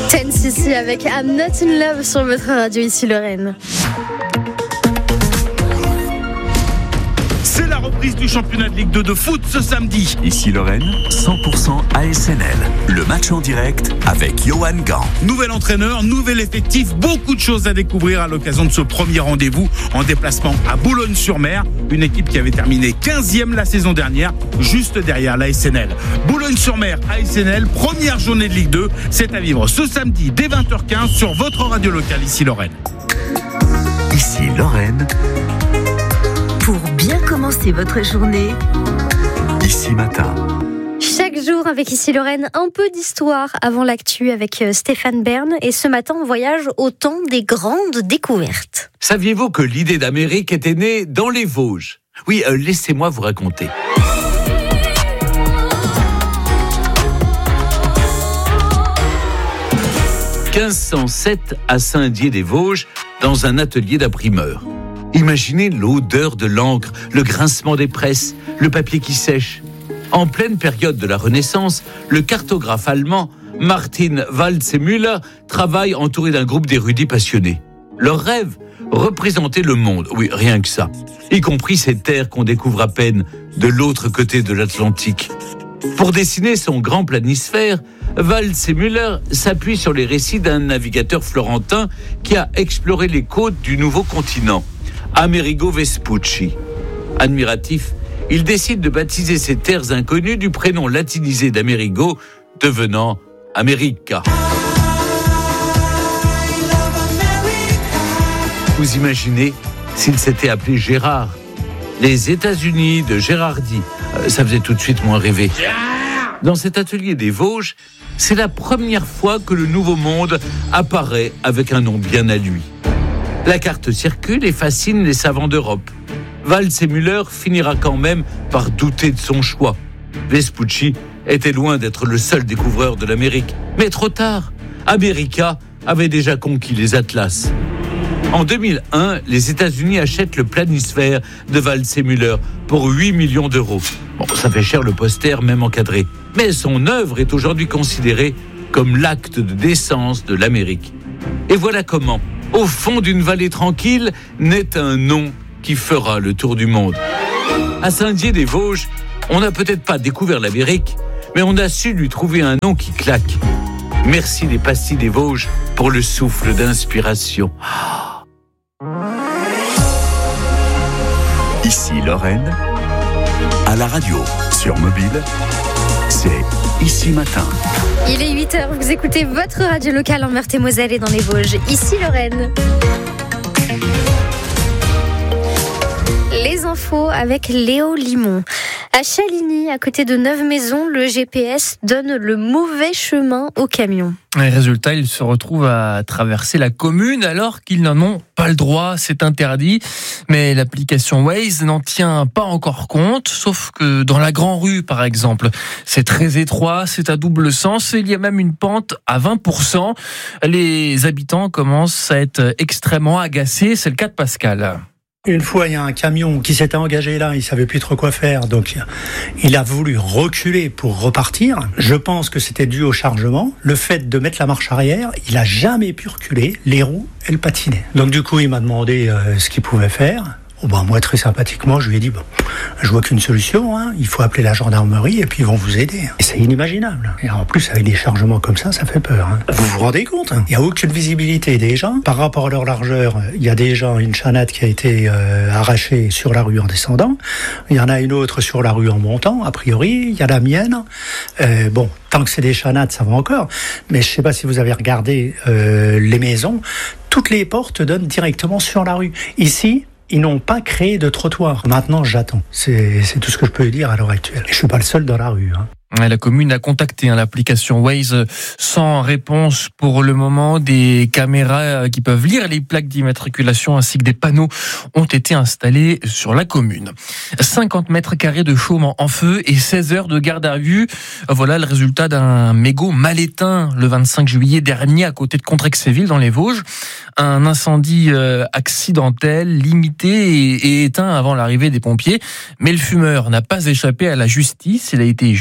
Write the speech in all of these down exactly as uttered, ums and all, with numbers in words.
Ten C C avec I'm Not in Love sur votre radio, ici Lorraine. C'est la reprise du championnat de Ligue deux de foot ce samedi. Ici Lorraine, cent pour cent A S N L. Le match en direct avec Johan Gant. Nouvel entraîneur, nouvel effectif, beaucoup de choses à découvrir à l'occasion de ce premier rendez-vous en déplacement à Boulogne-sur-Mer. Une équipe qui avait terminé quinzième la saison dernière, juste derrière l'A S N L. Boulogne-sur-Mer, A S N L, première journée de Ligue deux. C'est à vivre ce samedi dès vingt heures quinze sur votre radio locale, ici Lorraine. Ici Lorraine. Pour bien commencer votre journée, Ici Matin. Chaque jour avec ici Lorraine, un peu d'histoire avant l'actu avec Stéphane Bern. Et ce matin, on voyage au temps des grandes découvertes. Saviez-vous que l'idée d'Amérique était née dans les Vosges ? Oui, euh, laissez-moi vous raconter. quinze cent sept à Saint-Dié-des-Vosges, dans un atelier d'imprimeur. Imaginez l'odeur de l'encre, le grincement des presses, le papier qui sèche. En pleine période de la Renaissance, le cartographe allemand Martin Waldseemüller travaille entouré d'un groupe d'érudits passionnés. Leur rêve, représenter le monde, oui, rien que ça, y compris ces terres qu'on découvre à peine de l'autre côté de l'Atlantique. Pour dessiner son grand planisphère, Waldseemüller s'appuie sur les récits d'un navigateur florentin qui a exploré les côtes du nouveau continent, Amerigo Vespucci. Admiratif, il décide de baptiser ces terres inconnues du prénom latinisé d'Amerigo, devenant America. Vous imaginez s'il s'était appelé Gérard ? Les États-Unis de Gérardi, ça faisait tout de suite moins rêver. Dans cet atelier des Vosges, c'est la première fois que le Nouveau Monde apparaît avec un nom bien à lui. La carte circule et fascine les savants d'Europe. Waldseemüller finira quand même par douter de son choix. Vespucci était loin d'être le seul découvreur de l'Amérique. Mais trop tard, America avait déjà conquis les Atlas. En deux mille un, les États-Unis achètent le planisphère de Waldseemüller pour huit millions d'euros. Bon, ça fait cher le poster, même encadré. Mais son œuvre est aujourd'hui considérée comme l'acte de décence de l'Amérique. Et voilà comment, au fond d'une vallée tranquille, naît un nom qui fera le tour du monde. À Saint-Dié-des-Vosges, on n'a peut-être pas découvert l'Amérique, mais on a su lui trouver un nom qui claque. Merci les pastilles des Vosges pour le souffle d'inspiration. Ici Lorraine. À la radio, sur mobile, c'est Ici Matin. Il est huit heures, vous écoutez votre radio locale en Meurthe-et-Moselle et dans les Vosges. Ici Lorraine. Les infos avec Léo Limon. À Chaligny, à côté de Neuve-Maisons, le G P S donne le mauvais chemin aux camions. Et résultat, ils se retrouvent à traverser la commune alors qu'ils n'en ont pas le droit, c'est interdit. Mais l'application Waze n'en tient pas encore compte, sauf que dans la Grand Rue, par exemple, c'est très étroit, c'est à double sens et il y a même une pente à vingt pour cent. Les habitants commencent à être extrêmement agacés, c'est le cas de Pascal. Une fois, il y a un camion qui s'était engagé là, il savait plus trop quoi faire, donc il a voulu reculer pour repartir. Je pense que c'était dû au chargement. Le fait de mettre la marche arrière, il a jamais pu reculer, les roues, elles patinaient. Donc du coup, il m'a demandé euh, ce qu'il pouvait faire. Oh ben, moi, très sympathiquement, je lui ai dit, bon, je vois qu'une solution, hein, il faut appeler la gendarmerie et puis ils vont vous aider. Et c'est inimaginable. Et en plus, avec des chargements comme ça, ça fait peur. Hein. Vous vous rendez compte, hein, il n'y a aucune visibilité déjà. Par rapport à leur largeur, il y a déjà une chanade qui a été euh, arrachée sur la rue en descendant. Il y en a une autre sur la rue en montant, a priori. Il y a la mienne. Euh, bon, tant que c'est des chanades, ça va encore. Mais je ne sais pas si vous avez regardé euh, les maisons. Toutes les portes donnent directement sur la rue. Ici, ils n'ont pas créé de trottoir. Maintenant, j'attends. C'est, c'est tout ce que je peux dire à l'heure actuelle. Et je suis pas le seul dans la rue. Hein. La commune a contacté hein, l'application Waze sans réponse pour le moment. Des caméras qui peuvent lire les plaques d'immatriculation ainsi que des panneaux ont été installés sur la commune. cinquante mètres carrés de chaume en feu et seize heures de garde à vue. Voilà le résultat d'un mégot mal éteint le vingt-cinq juillet dernier à côté de Contrexéville dans les Vosges. Un incendie euh, accidentel, limité et, et éteint avant l'arrivée des pompiers. Mais le fumeur n'a pas échappé à la justice. Il a été jugé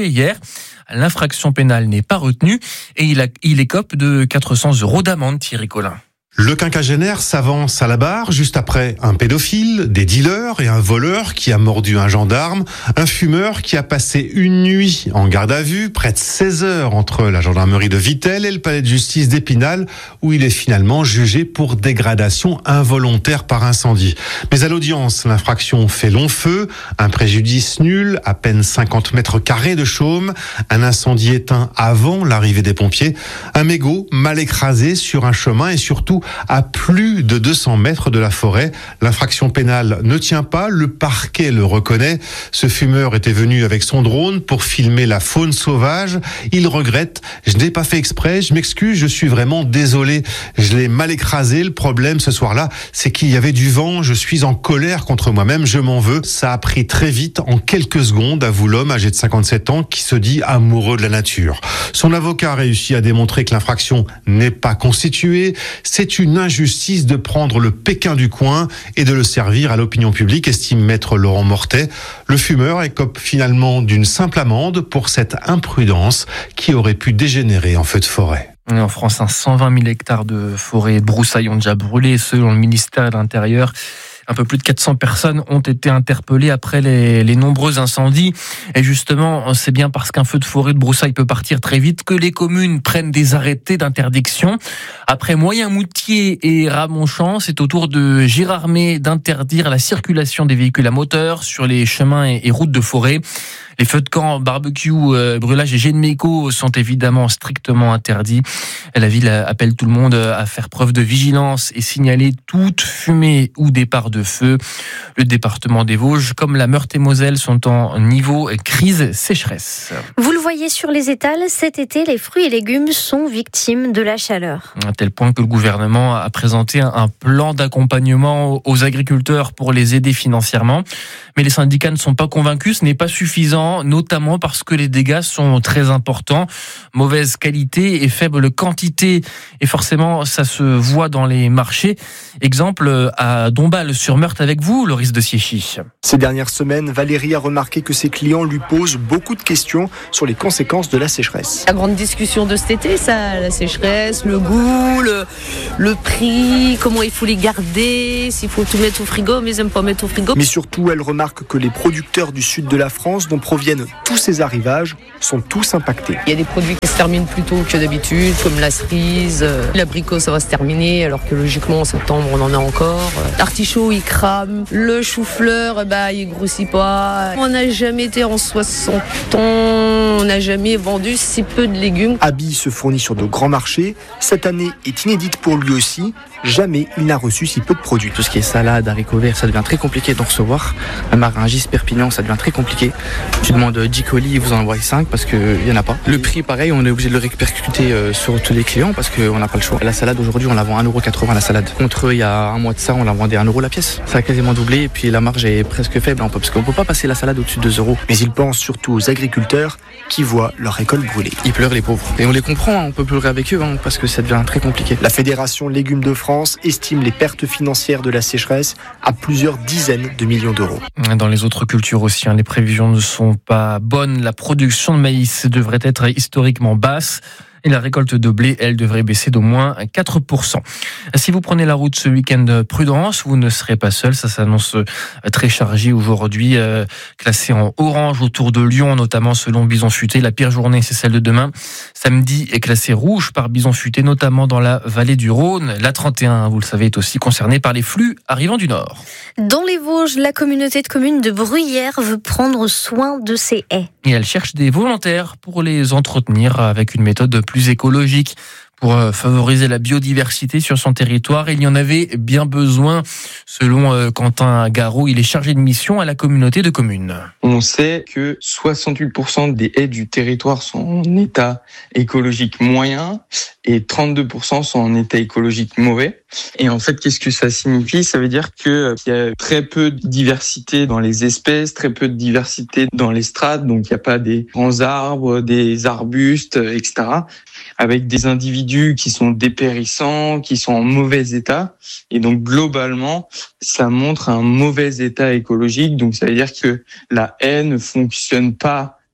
interpellé hier. L'infraction pénale n'est pas retenue et il, a, il écope de quatre cents euros d'amende, Thierry Collin. Le quinquagénaire s'avance à la barre juste après un pédophile, des dealers et un voleur qui a mordu un gendarme, un fumeur qui a passé une nuit en garde à vue, près de seize heures entre la gendarmerie de Vittel et le palais de justice d'Épinal, où il est finalement jugé pour dégradation involontaire par incendie. Mais à l'audience, l'infraction fait long feu, un préjudice nul, à peine cinquante mètres carrés de chaume, un incendie éteint avant l'arrivée des pompiers, un mégot mal écrasé sur un chemin et surtout à plus de deux cents mètres de la forêt. L'infraction pénale ne tient pas, le parquet le reconnaît. Ce fumeur était venu avec son drone pour filmer la faune sauvage. Il regrette, je n'ai pas fait exprès, je m'excuse, je suis vraiment désolé. Je l'ai mal écrasé. Le problème ce soir-là, c'est qu'il y avait du vent, je suis en colère contre moi-même, je m'en veux. Ça a pris très vite, en quelques secondes, avoue l'homme âgé de cinquante-sept ans qui se dit amoureux de la nature. Son avocat a réussi à démontrer que l'infraction n'est pas constituée. C'est une injustice de prendre le Pékin du coin et de le servir à l'opinion publique, estime maître Laurent Mortet. Le fumeur écope finalement d'une simple amende pour cette imprudence qui aurait pu dégénérer en feu de forêt. En France, cent vingt mille hectares de forêt et de broussailles ont déjà brûlé, selon le ministère de l'Intérieur. Un peu plus de quatre cents personnes ont été interpellées après les, les nombreux incendies. Et justement, c'est bien parce qu'un feu de forêt de broussailles peut partir très vite que les communes prennent des arrêtés d'interdiction. Après Moyen-Moutier et Ramonchamp, c'est au tour de Gérardmer d'interdire la circulation des véhicules à moteur sur les chemins et, et routes de forêt. Les feux de camp, barbecue, euh, brûlage et jets de mégots sont évidemment strictement interdits. La ville appelle tout le monde à faire preuve de vigilance et signaler toute fumée ou départ de feu. Le département des Vosges, comme la Meurthe-et-Moselle, sont en niveau crise sécheresse. Vous le voyez sur les étals, cet été, les fruits et légumes sont victimes de la chaleur. À tel point que le gouvernement a présenté un plan d'accompagnement aux agriculteurs pour les aider financièrement. Mais les syndicats ne sont pas convaincus, ce n'est pas suffisant, notamment parce que les dégâts sont très importants. Mauvaise qualité et faible quantité. Et forcément, ça se voit dans les marchés. Exemple à Dombasle-sur-Meurthe avec vous, Loris de Siéchy. Ces dernières semaines, Valérie a remarqué que ses clients lui posent beaucoup de questions sur les conséquences de la sécheresse. La grande discussion de cet été, ça, la sécheresse, le goût, le, le prix, comment il faut les garder, s'il faut tout mettre au frigo, mais ils n'aiment pas mettre au frigo. Mais surtout, elle remarque que les producteurs du sud de la France, dont proviennent tous ces arrivages, sont tous impactés. Il y a des produits qui se terminent plus tôt que d'habitude, comme la cerise, l'abricot ça va se terminer, alors que logiquement en septembre on en a encore. L'artichaut il crame, le chou-fleur bah, il grossit pas. On n'a jamais été en soixante ans, on n'a jamais vendu si peu de légumes. Abi se fournit sur de grands marchés. Cette année est inédite pour lui aussi. Jamais il n'a reçu si peu de produits. Tout ce qui est salade, haricots verts, ça devient très compliqué d'en recevoir. Même à Rungis, Perpignan, ça devient très compliqué. Tu demandes dix colis, ils vous en envoient cinq parce qu'il n'y en a pas. Le prix, pareil, on est obligé de le répercuter sur tous les clients parce qu'on n'a pas le choix. La salade, aujourd'hui, on la vend un euro quatre-vingts la salade. Contre il y a un mois de ça, on la vendait un euro la pièce. Ça a quasiment doublé et puis la marge est presque faible un peu parce qu'on ne peut pas passer la salade au-dessus de deux euros. Mais il pense surtout aux agriculteurs qui voient leur récolte brûler. Ils pleurent, les pauvres. Et on les comprend, hein, on peut pleurer avec eux hein, parce que ça devient très compliqué. La Fédération Légumes de France estime les pertes financières de la sécheresse à plusieurs dizaines de millions d'euros. Dans les autres cultures aussi, hein, les prévisions ne sont pas bonnes. La production de maïs devrait être historiquement basse. Et la récolte de blé, elle, devrait baisser d'au moins quatre pour cent. Si vous prenez la route ce week-end, prudence, vous ne serez pas seul. Ça s'annonce très chargé aujourd'hui, euh, classé en orange autour de Lyon, notamment selon Bison Futé. La pire journée, c'est celle de demain. Samedi est classé rouge par Bison Futé, notamment dans la vallée du Rhône. La trente et un, vous le savez, est aussi concernée par les flux arrivant du nord. Dans les Vosges, la communauté de communes de Bruyères veut prendre soin de ses haies. Et elle cherche des volontaires pour les entretenir avec une méthode plus écologique. Pour favoriser la biodiversité sur son territoire, il y en avait bien besoin. Selon Quentin Garot, il est chargé de mission à la communauté de communes. On sait que soixante-huit pour cent des haies du territoire sont en état écologique moyen et trente-deux pour cent sont en état écologique mauvais. Et en fait, qu'est-ce que ça signifie ? Ça veut dire qu'il y a très peu de diversité dans les espèces, très peu de diversité dans les strates, donc il n'y a pas des grands arbres, des arbustes, et cetera, avec des individus qui sont dépérissants, qui sont en mauvais état. Et donc, globalement, ça montre un mauvais état écologique. Donc, ça veut dire que la haie ne fonctionne pas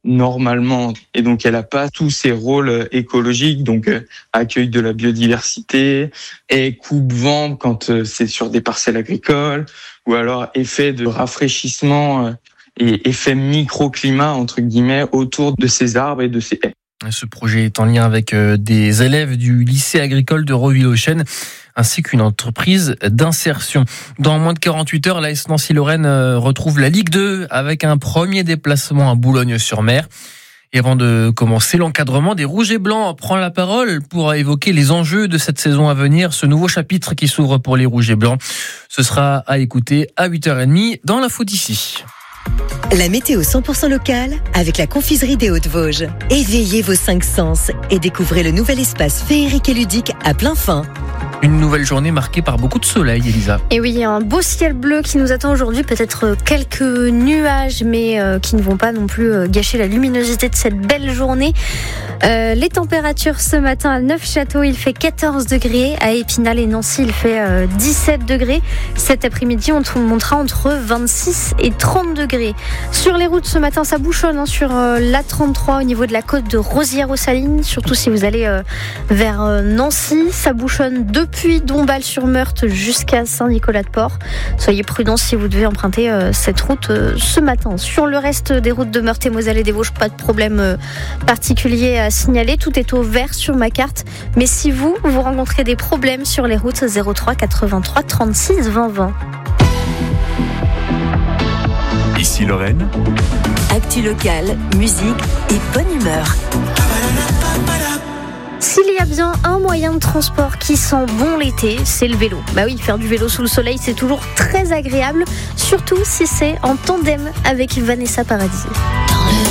normalement. Et donc, elle n'a pas tous ces rôles écologiques, donc euh, accueil de la biodiversité, et coupe-vent quand euh, c'est sur des parcelles agricoles, ou alors effet de rafraîchissement euh, et effet microclimat, entre guillemets, autour de ces arbres et de ces haies. Ce projet est en lien avec des élèves du lycée agricole de Roville-aux-Chênes ainsi qu'une entreprise d'insertion. Dans moins de quarante-huit heures, l'A S Nancy-Lorraine retrouve la Ligue deux avec un premier déplacement à Boulogne-sur-Mer. Et avant de commencer, l'encadrement des Rouges et Blancs prend la parole pour évoquer les enjeux de cette saison à venir, ce nouveau chapitre qui s'ouvre pour les Rouges et Blancs. Ce sera à écouter à huit heures trente dans l'info d'ici. La météo cent pour cent locale avec la confiserie des Hauts-de-Vosges. Éveillez vos cinq sens et découvrez le nouvel espace féerique et ludique à plein fin. Une nouvelle journée marquée par beaucoup de soleil, Elisa. Et oui, un beau ciel bleu qui nous attend aujourd'hui, peut-être quelques nuages, mais euh, qui ne vont pas non plus euh, gâcher la luminosité de cette belle journée. Euh, les températures ce matin à Neufchâteau, il fait quatorze degrés. À Épinal et Nancy, il fait euh, dix-sept degrés. Cet après-midi, on montera entre vingt-six et trente degrés. Sur les routes ce matin, ça bouchonne hein, sur euh, l'A trente-trois au niveau de la côte de Rosières-aux-Salines, surtout si vous allez euh, vers euh, Nancy. Ça bouchonne depuis Dombasle-sur-Meurthe jusqu'à Saint-Nicolas-de-Port. Soyez prudents si vous devez emprunter euh, cette route euh, ce matin. Sur le reste des routes de Meurthe et Moselle et des Vosges, pas de problème euh, particulier à signaler. Tout est au vert sur ma carte. Mais si vous, vous rencontrez des problèmes sur les routes, zéro trois quatre-vingt-trois trente-six vingt vingt. Ici Lorraine. Actu locale, musique et bonne humeur. S'il y a bien un moyen de transport qui sent bon l'été, c'est le vélo. Bah oui, faire du vélo sous le soleil, c'est toujours très agréable, surtout si c'est en tandem avec Vanessa Paradis.